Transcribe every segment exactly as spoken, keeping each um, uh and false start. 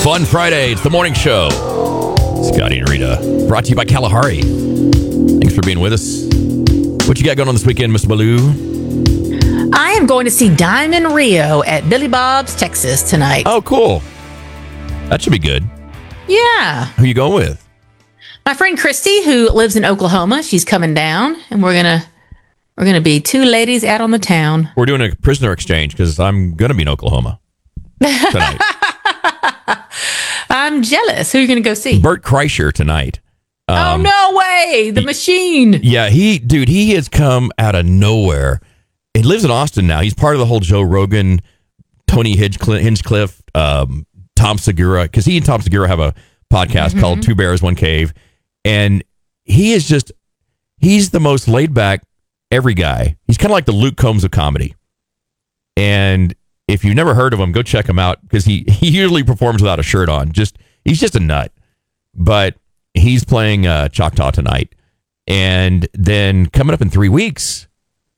Fun Friday. It's the morning show. Scotty and Rita. Brought to you by Kalahari. Thanks for being with us. What you got going on this weekend, Miss Baloo? I am going to see Diamond Rio at Billy Bob's, Texas tonight. Oh, cool. That should be good. Yeah. Who you going with? My friend Christy, who lives in Oklahoma, she's coming down, and we're gonna we're gonna be two ladies out on the town. We're doing a prisoner exchange because I'm gonna be in Oklahoma tonight. I'm jealous. Who are you gonna go see? Bert Kreischer tonight. Um, oh no way! The machine. Yeah, he, dude, he has come out of nowhere. He lives in Austin now. He's part of the whole Joe Rogan, Tony Hinchcliffe, Hinchcliffe um, Tom Segura, because he and Tom Segura have a podcast mm-hmm. called Two Bears, One Cave. And he is just, he's the most laid back, every guy. He's kind of like the Luke Combs of comedy. And if you've never heard of him, go check him out because he, he usually performs without a shirt on. Just, he's just a nut. But he's playing uh, Choctaw tonight. And then coming up in three weeks,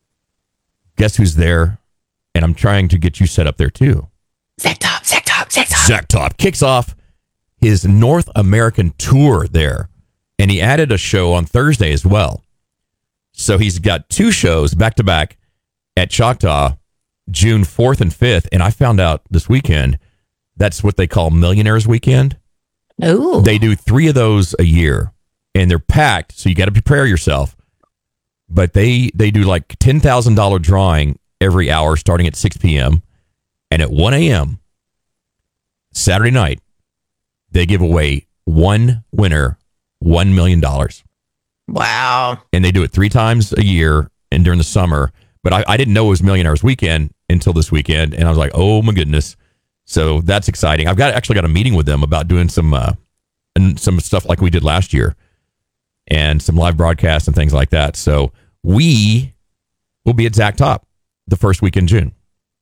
guess who's there? And I'm trying to get you set up there too. Zach Top, Zach Top, Zach Top. Zach Top kicks off his North American tour there. And he added a show on Thursday as well. So he's got two shows back to back at Choctaw, June fourth and fifth. And I found out this weekend, that's what they call Millionaires Weekend. Oh. They do three of those a year and they're packed. So you got to prepare yourself. But they, they do like ten thousand dollars drawing every hour starting at six p.m. And at one a.m. Saturday night, they give away one winner one million dollars. Wow. And they do it three times a year and during the summer. But I, I didn't know it was Millionaires Weekend until this weekend. And I was like, oh, my goodness. So that's exciting. I've got actually got a meeting with them about doing some uh, and some stuff like we did last year and some live broadcasts and things like that. So we will be at Zach Top the first week in June.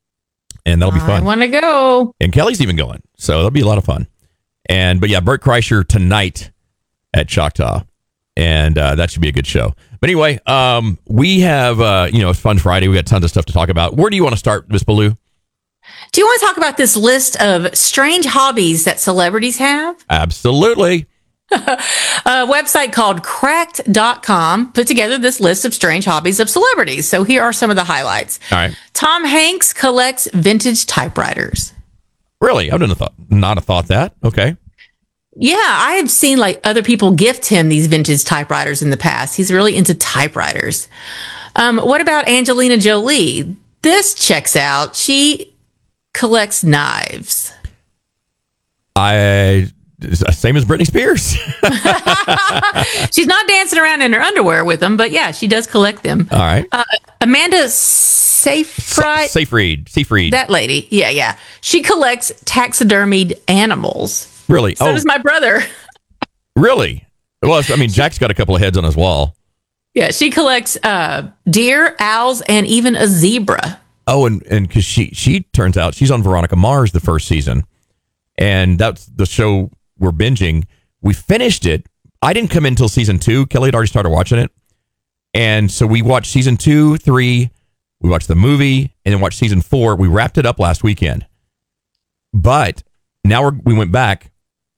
And that'll be fun. I want to go. And Kelly's even going. So that'll be a lot of fun. And but yeah, Bert Kreischer tonight at Choctaw. And uh, that should be a good show. But anyway, um, we have, uh, you know, it's Fun Friday. We got tons of stuff to talk about. Where do you want to start, Miss Baloo? Do you want to talk about this list of strange hobbies that celebrities have? Absolutely. A website called cracked dot com put together this list of strange hobbies of celebrities. So here are some of the highlights. All right. Tom Hanks collects vintage typewriters. Really? I wouldn't have thought, not have thought that. Okay. Yeah, I have seen like other people gift him these vintage typewriters in the past. He's really into typewriters. Um, what about Angelina Jolie? This checks out. She collects knives. I same as Britney Spears. She's not dancing around in her underwear with them, but yeah, she does collect them. All right. Uh, Amanda Seyfried. Seyfried. Seyfried. That lady. Yeah, yeah. She collects taxidermied animals. Really? So oh, does my brother. Really? Well, I mean, Jack's got a couple of heads on his wall. Yeah, she collects uh, deer, owls, and even a zebra. Oh, and and because she she turns out she's on Veronica Mars the first season, and that's the show we're binging. We finished it. I didn't come in until season two. Kelly had already started watching it, and so we watched season two, three. We watched the movie, and then watched season four. We wrapped it up last weekend, but now we're, we went back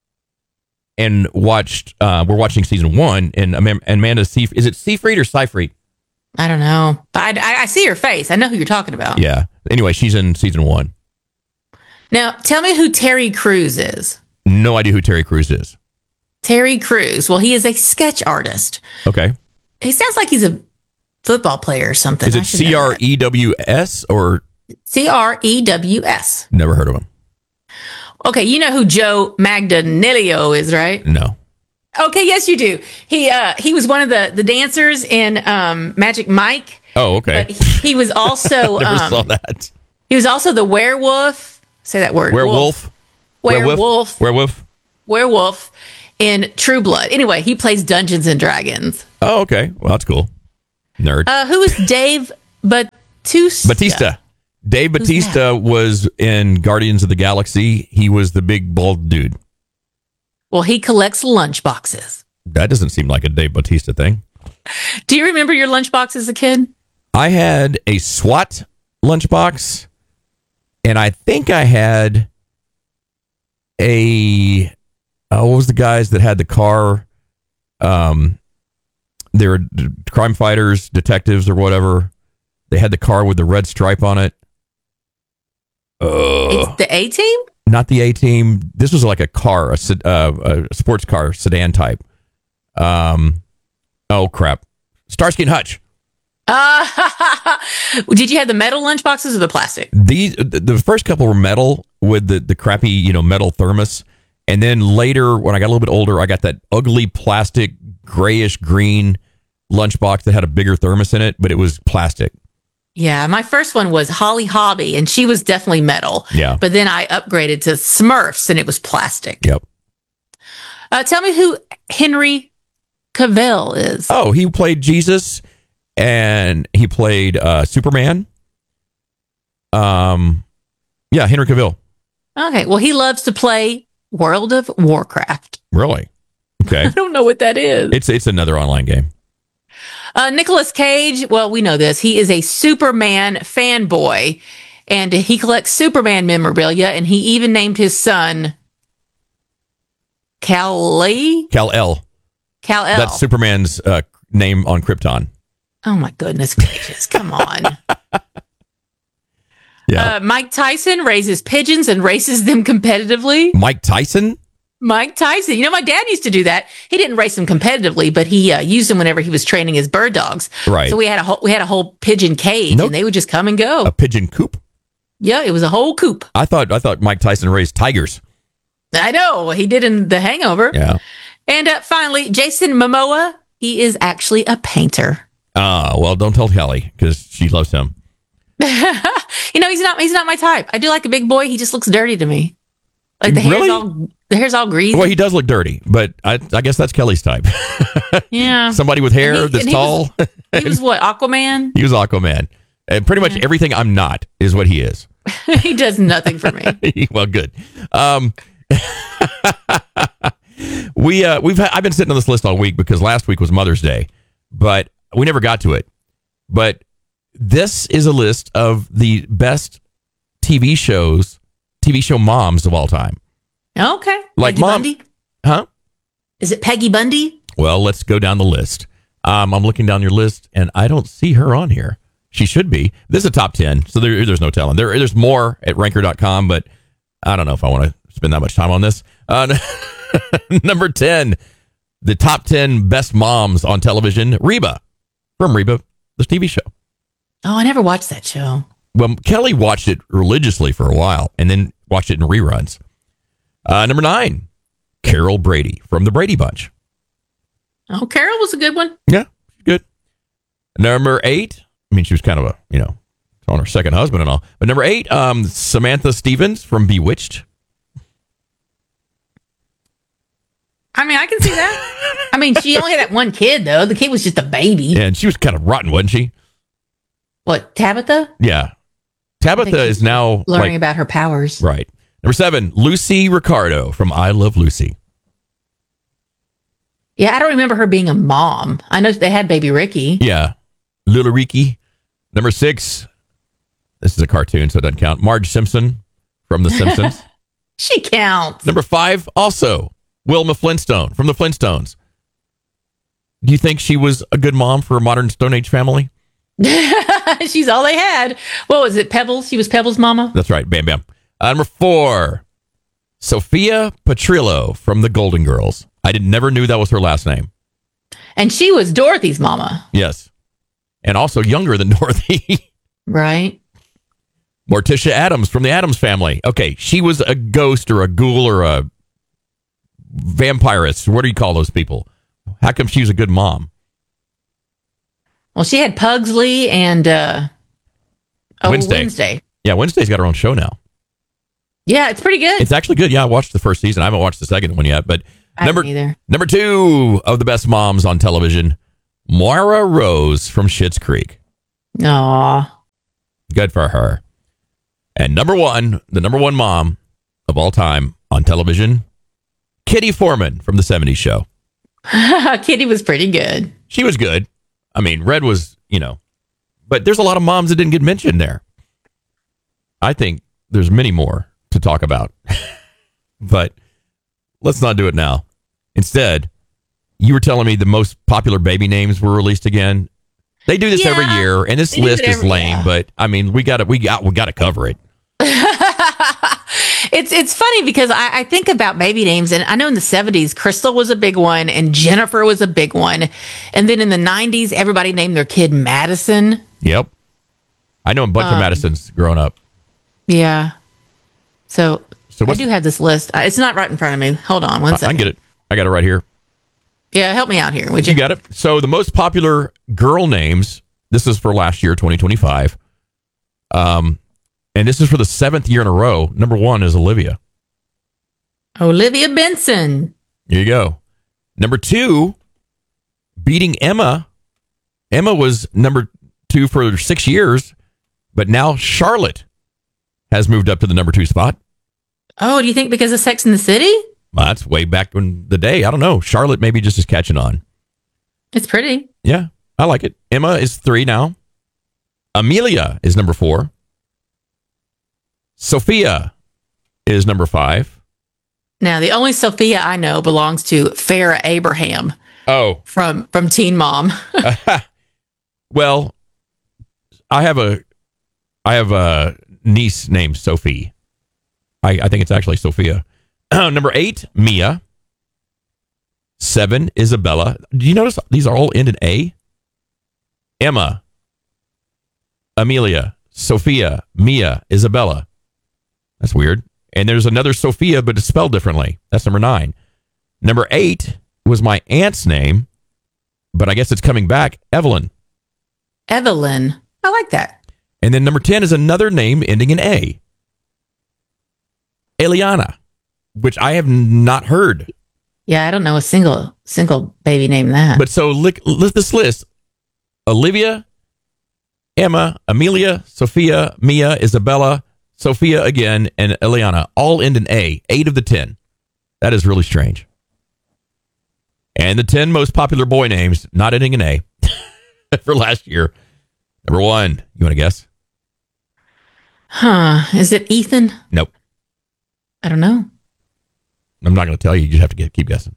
and watched. Uh, we're watching season one, and Am- Amanda Seyfried. Is it Seyfried or Seyfried? I don't know. I, I, I see her face. I know who you're talking about. Yeah. Anyway, she's in season one. Now, tell me who Terry Crews is. No idea who Terry Crews is. Terry Crews. Well, he is a sketch artist. Okay. He sounds like he's a football player or something. Is it C R E W S or? C R E W S. Never heard of him. Okay, you know who Joe Manganiello is, right? No. Okay, yes, you do. He uh, he was one of the, the dancers in um, Magic Mike. Oh, okay. But he, he was also Never um, saw that. He was also the werewolf. Say that word. Werewolf. Werewolf. Werewolf. Werewolf in True Blood. Anyway, he plays Dungeons and Dragons. Oh, okay. Well, that's cool. Nerd. Uh, who is Dave Bautista? Batista. Dave Who's Batista that? was in Guardians of the Galaxy. He was the big bald dude. Well, he collects lunch boxes. That doesn't seem like a Dave Bautista thing. Do you remember your lunchbox as a kid? I had a SWAT lunchbox, and I think I had a uh, what was the guys that had the car? Um, they were d- crime fighters, detectives, or whatever. They had the car with the red stripe on it. Uh, It's the A Team? not the A Team. This was like a car, a, sed- uh, a sports car, sedan type. Um, oh crap, Starsky and Hutch. Uh, did you have the metal lunchboxes or the plastic? These the the first couple were metal with the the crappy you know metal thermos, and then later when I got a little bit older, I got that ugly plastic grayish green lunchbox that had a bigger thermos in it, but it was plastic. Yeah, my first one was Holly Hobby, and she was definitely metal. Yeah. But then I upgraded to Smurfs, and it was plastic. Yep. Uh, tell me who Henry Cavill is. Oh, he played Jesus, and he played uh, Superman. Um, yeah, Henry Cavill. Okay, well, he loves to play World of Warcraft. Really? Okay. I don't know what that is. It's it's another online game. Uh, Nicolas Cage, well, we know this. He is a Superman fanboy, and he collects Superman memorabilia, and he even named his son Kal-El. Kal-El. Kal-El. That's Superman's uh, name on Krypton. Oh, my goodness gracious. Come on. Yeah. Uh, Mike Tyson raises pigeons and races them competitively. Mike Tyson? Mike Tyson. You know, my dad used to do that. He didn't race them competitively, but he uh, used them whenever he was training his bird dogs. Right. So we had a whole, we had a whole pigeon cage, Nope. and they would just come and go. A pigeon coop? Yeah, it was a whole coop. I thought I thought Mike Tyson raised tigers. I know. He did in The Hangover. Yeah. And uh, finally, Jason Momoa. He is actually a painter. Ah, well, don't tell Kelly because she loves him. You know, he's not he's not my type. I do like a big boy. He just looks dirty to me. Like the hair's Really? all the hair's all greasy. Well, he does look dirty, but I, I guess that's Kelly's type. Yeah. Somebody with hair And he- that's and he tall. Was, he was what, Aquaman? He was Aquaman. And pretty much everything I'm not is what he is. He does nothing for me. Well, good. Um, we uh, we've ha- I've been sitting on this list all week because last week was Mother's Day, but we never got to it. But this is a list of the best T V shows, T V show moms of all time. Okay. Like Peggy mom- Bundy? Huh? Is it Peggy Bundy? Well, let's go down the list. Um, I'm looking down your list, and I don't see her on here. She should be. This is a top ten, so there, there's no telling. There, there's more at ranker dot com, but I don't know if I want to spend that much time on this. Uh, number ten, the top ten best moms on television, Reba, from Reba, the T V show. Oh, I never watched that show. Well, Kelly watched it religiously for a while and then watched it in reruns. Uh, number nine, Carol Brady from the Brady Bunch. Oh, Carol was a good one. Yeah, she's good. Number eight, I mean, she was kind of a, you know, on her second husband and all. But number eight, um, Samantha Stevens from Bewitched. I mean, I can see that. I mean, she only had that one kid, though. The kid was just a baby. And she was kind of rotten, wasn't she? What, Tabitha? Yeah. Tabitha is now Learning like, about her powers. right. Number seven, Lucy Ricardo from I Love Lucy. Yeah, I don't remember her being a mom. I know they had baby Ricky. Yeah. Little Ricky. Number six, this is a cartoon, so it doesn't count. Marge Simpson from The Simpsons. She counts. Number five, also Wilma Flintstone from The Flintstones. Do you think she was a good mom for a modern Stone Age family? She's all they had. What was it, Pebbles? She was Pebbles' mama? That's right. Bam, bam. Uh, number four, Sophia Petrillo from The Golden Girls. I did never knew that was her last name. And she was Dorothy's mama. Yes. And also younger than Dorothy. Right. Morticia Adams from the Addams Family. Okay, she was a ghost or a ghoul or a vampirist. What do you call those people? How come she was a good mom? Well, she had Pugsley and uh, oh, Wednesday. Wednesday. Yeah, Wednesday's got her own show now. Yeah, it's pretty good. It's actually good. Yeah, I watched the first season. I haven't watched the second one yet. But I number haven't either. number two of the best moms on television, Moira Rose from Schitt's Creek. Aw. Good for her. And number one, the number one mom of all time on television, Kitty Foreman from the seventies show. Kitty was pretty good. She was good. I mean, Red was, you know, but there's a lot of moms that didn't get mentioned there. I think there's many more to talk about. But let's not do it now. Instead, you were telling me the most popular baby names were released again. They do this Yeah, every year, and this they do list it is every- lame. yeah. But I mean, we got to we got we got to cover it. It's it's funny because I, I think about baby names, and I know in the seventies, Crystal was a big one, and Jennifer was a big one, and then in the nineties, everybody named their kid Madison. Yep, I know a bunch Um, of Madisons growing up. Yeah. So, So I what's- do have this list. Uh, It's not right in front of me. Hold on one I, I second. can get it. I got it right here. Yeah, help me out here, would you? You got it. So the most popular girl names. This is for last year, twenty twenty-five. Um, and this is for the seventh year in a row. Number one is Olivia. Olivia Benson. Here you go. Number two, beating Emma. Emma was number two for six years, but now Charlotte has moved up to the number two spot. Oh, do you think because of Sex in the City? Well, that's way back in the day. I don't know. Charlotte maybe just is catching on. It's pretty. Yeah, I like it. Emma is three now. Amelia is number four. Sophia is number five. Now, the only Sophia I know belongs to Farrah Abraham Oh, from from Teen Mom. well, I have a I have a niece named Sophie. I, I think it's actually Sophia. Number eight, Mia. Seven, Isabella. Do you notice these are all end in A? Emma, Amelia, Sophia, Mia, Isabella. That's weird. And there's another Sophia, but it's spelled differently. That's number nine. Number eight was my aunt's name, but I guess it's coming back, Evelyn. Evelyn. I like that. And then number ten is another name ending in A. Eliana, which I have not heard. Yeah, I don't know a single single baby named that. But so look, look this list. Olivia, Emma, Amelia, Sophia, Mia, Isabella, Sophia again, and Eliana all end in A. Eight of the ten. That is really strange. And the ten most popular boy names not ending in A for last year. Number one, you want to guess? Huh. Is it Ethan? Nope. I don't know. I'm not going to tell you. You just have to get, keep guessing.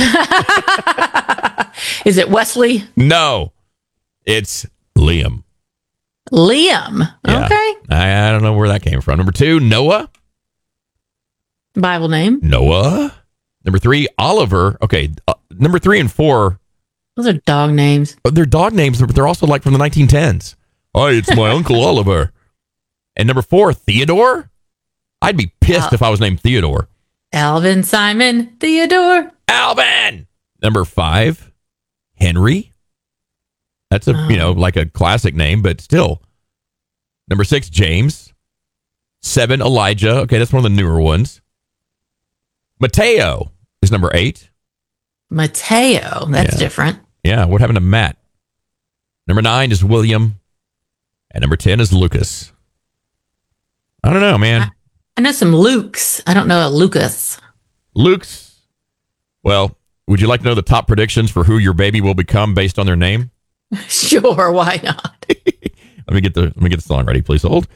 Is it Wesley? No, it's Liam. Liam. Yeah. Okay. I, I don't know where that came from. Number two, Noah. Bible name. Noah. Number three, Oliver. Okay, uh, number three and four, Those are dog names. uh, they're dog names, but they're also like from the nineteen tens. Hi, it's my Uncle Oliver. And number four, Theodore. I'd be pissed Oh. if I was named Theodore. Alvin, Simon, Theodore. Alvin. Number five, Henry. That's a, Oh. you know, like a classic name, but still. Number six, James. Seven, Elijah. Okay, that's one of the newer ones. Mateo is number eight. Mateo. That's Yeah. different. Yeah, what happened to Matt? Number nine is William. And number ten is Lucas. I don't know, man. I know some Lukes. I don't know a Lucas. Luke's. Well, would you like to know the top predictions for who your baby will become based on their name? Sure, why not? Let me get the let me get the song ready, please hold.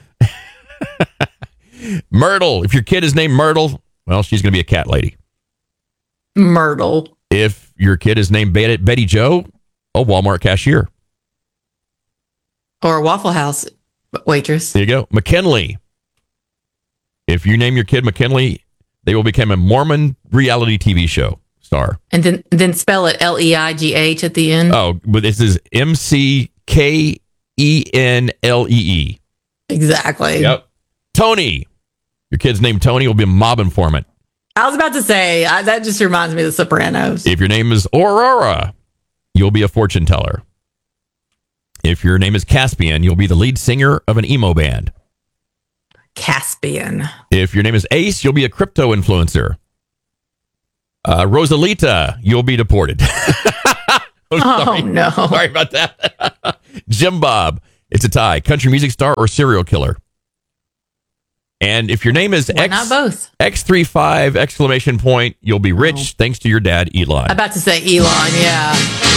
Myrtle. If your kid is named Myrtle, well, she's going to be a cat lady. Myrtle. If your kid is named Betty, Betty Joe, a Walmart cashier. Or a Waffle House waitress. There you go. McKinley. If you name your kid McKinley, they will become a Mormon reality T V show star. And then then spell it L E I G H at the end. Oh, but this is M C K E N L E E. Exactly. Yep. Tony. Your kid's named Tony will be a mob informant. I was about to say, I, that just reminds me of The Sopranos. If your name is Aurora, you'll be a fortune teller. If your name is Caspian, you'll be the lead singer of an emo band. Caspian. If your name is Ace, you'll be a crypto influencer. Uh, Rosalita, you'll be deported. I'm Oh, sorry. no. Sorry about that. Jim Bob, it's a tie. Country music star or serial killer. And if your name is Why X, not both? X thirty-five exclamation point, you'll be rich Oh. thanks to your dad, Elon. I'm about to say Elon, yeah.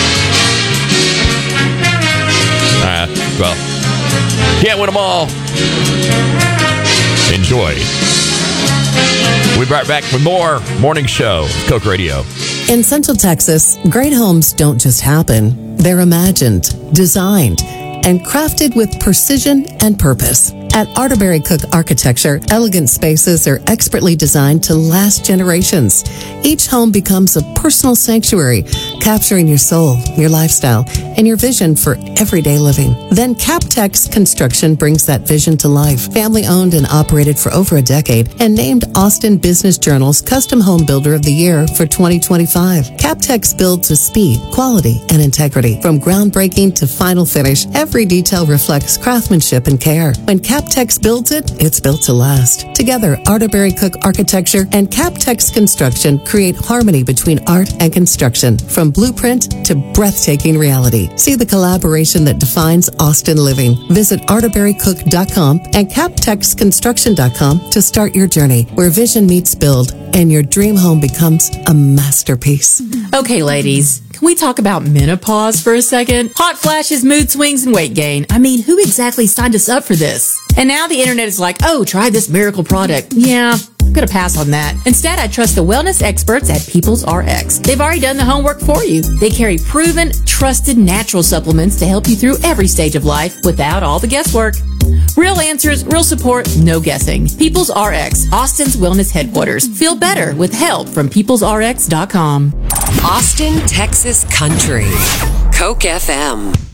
Uh, well, can't win them all. Enjoy. We'll be right back with more Morning Show, Coke Radio. In Central Texas, great homes don't just happen. They're imagined, designed, and crafted with precision and purpose. At Arterberry Cook Architecture, elegant spaces are expertly designed to last generations. Each home becomes a personal sanctuary, capturing your soul, your lifestyle, and your vision for everyday living. Then CapTex Construction brings that vision to life. Family owned and operated for over a decade and named Austin Business Journal's Custom Home Builder of the Year for twenty twenty-five. CapTex builds with speed, quality, and integrity. From groundbreaking to final finish, every detail reflects craftsmanship and care. When CapTex builds it, it's built to last. Together, Arterberry Cook Architecture and CapTex Construction create harmony between art and construction, from blueprint to breathtaking reality. See the collaboration that defines Austin living. Visit arterberry cook dot com and captex construction dot com to start your journey, where vision meets build and your dream home becomes a masterpiece. Okay, ladies, can we talk about menopause for a second? Hot flashes, mood swings, and weight gain. I mean, who exactly signed us up for this? And now the internet is like, oh, try this miracle product. Yeah, I'm gonna pass on that. Instead, I trust the wellness experts at People's R X. They've already done the homework for you. They carry proven, trusted natural supplements to help you through every stage of life without all the guesswork. Real answers, real support, no guessing. People's R X, Austin's wellness headquarters. Feel better with help from peoples r x dot com. Austin, Texas Country. Coke F M.